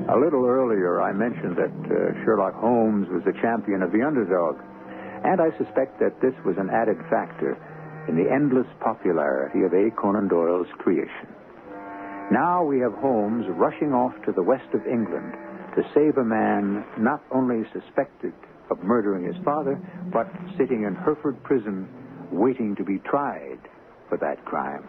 A little earlier, I mentioned that Sherlock Holmes was a champion of the underdog, and I suspect that this was an added factor in the endless popularity of A. Conan Doyle's creation. Now we have Holmes rushing off to the west of England to save a man not only suspected of murdering his father, but sitting in Hereford prison waiting to be tried for that crime.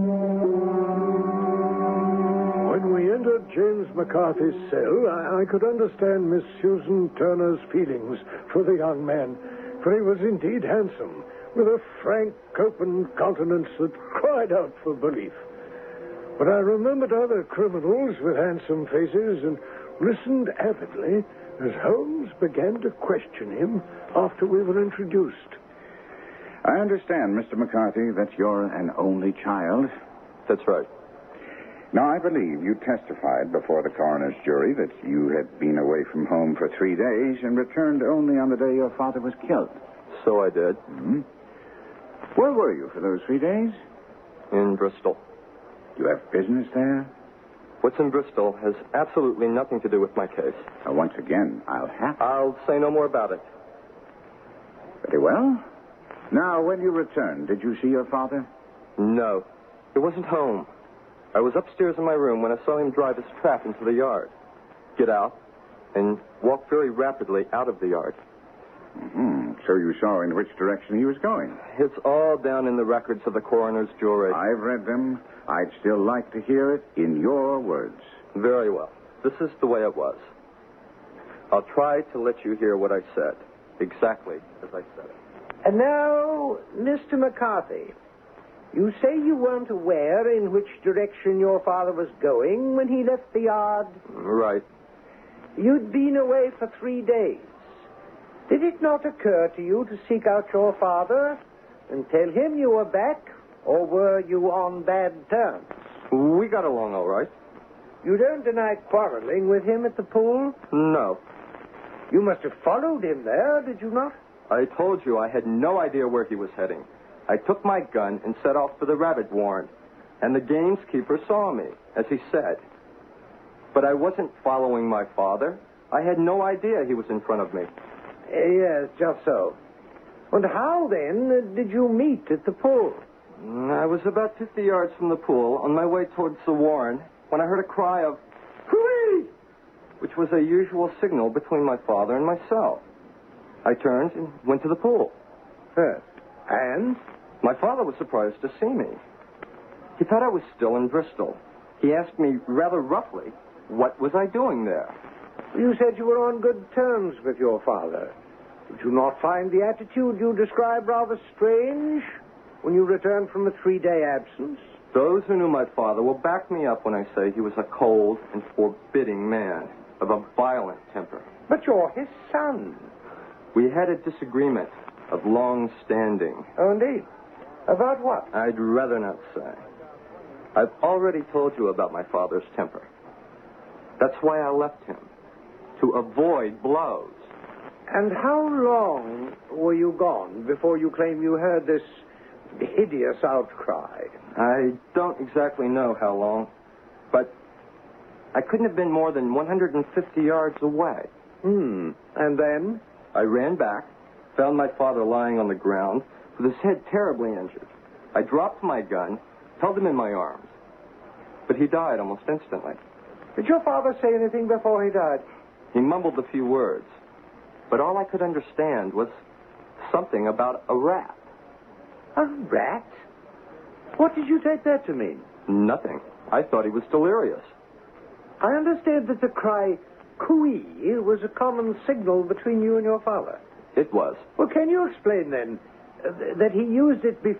When we entered James McCarthy's cell, I could understand Miss Susan Turner's feelings for the young man, for he was indeed handsome, with a frank, open countenance that cried out for belief. But I remembered other criminals with handsome faces and listened avidly as Holmes began to question him after we were introduced. I understand, Mr. McCarthy, that you're an only child. That's right. Now, I believe you testified before the coroner's jury that you had been away from home for 3 days and returned only on the day your father was killed. So I did. Mm-hmm. Where were you for those 3 days? In Bristol. You have business there? What's in Bristol has absolutely nothing to do with my case. Once again, I'll say no more about it. Very well. Now, when you returned, did you see your father? No. He wasn't home. I was upstairs in my room when I saw him drive his trap into the yard, get out, and walk very rapidly out of the yard. Mm-hmm. So you saw in which direction he was going? It's all down in the records of the coroner's jury. I've read them. I'd still like to hear it in your words. Very well. This is the way it was. I'll try to let you hear what I said, exactly as I said it. And now, Mr. McCarthy, you say you weren't aware in which direction your father was going when he left the yard? Right. You'd been away for 3 days. Did it not occur to you to seek out your father and tell him you were back, or were you on bad terms? We got along all right. You don't deny quarreling with him at the pool? No. You must have followed him there, did you not? I told you I had no idea where he was heading. I took my gun and set off for the rabbit warren, and the gamekeeper saw me, as he said. But I wasn't following my father. I had no idea he was in front of me. Yes, just so. And how, then, did you meet at the pool? I was about 50 yards from the pool, on my way towards the warren, when I heard a cry of, "Hooray!" which was a usual signal between my father and myself. I turned and went to the pool. And? My father was surprised to see me. He thought I was still in Bristol. He asked me rather roughly, what was I doing there? You said you were on good terms with your father. Did you not find the attitude you describe rather strange when you returned from a 3-day absence? Those who knew my father will back me up when I say he was a cold and forbidding man of a violent temper. But you're his son. We had a disagreement of long standing. Oh, indeed. About what? I'd rather not say. I've already told you about my father's temper. That's why I left him, to avoid blows. And how long were you gone before you claim you heard this hideous outcry? I don't exactly know how long, but I couldn't have been more than 150 yards away. And then? I ran back, found my father lying on the ground with his head terribly injured. I dropped my gun, held him in my arms, but he died almost instantly. Did your father say anything before he died? He mumbled a few words, but all I could understand was something about a rat. A rat? What did you take that to mean? Nothing. I thought he was delirious. I understand that the cry, "Cooey," was a common signal between you and your father. It was. Well, can you explain, then, that he used it before